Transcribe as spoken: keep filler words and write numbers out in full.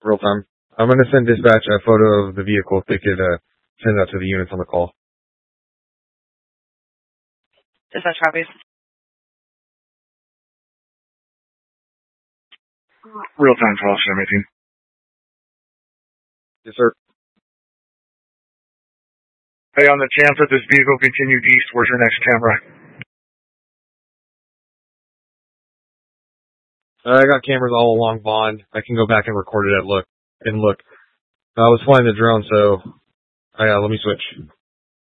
Real time. I'm going to send dispatch a photo of the vehicle if they could uh, send that to the units on the call. Dispatch copies. Real time for Officer Mateen. Yes, sir. Hey, on the chance that this vehicle continued east, where's your next camera? Uh, I got cameras all along Bond. I can go back and record it at look and look. I was flying the drone, so I uh, let me switch.